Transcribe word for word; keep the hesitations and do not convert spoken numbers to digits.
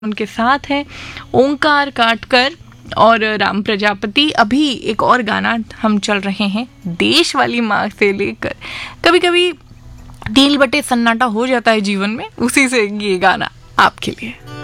उनके साथ हैं ओंकार काटकर और राम प्रजापति। अभी एक और गाना हम चल रहे हैं देश वाली माँ से लेकर। कभी कभी दिल बटे सन्नाटा हो जाता है जीवन में, उसी से ये गाना आपके लिए।